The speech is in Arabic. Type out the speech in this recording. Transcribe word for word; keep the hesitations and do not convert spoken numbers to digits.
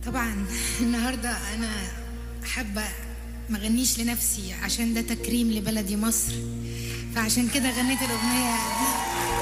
طبعا النهارده انا حابه ما اغنيش لنفسي عشان ده تكريم لبلدي مصر، فعشان كده غنيت الاغنيه دي.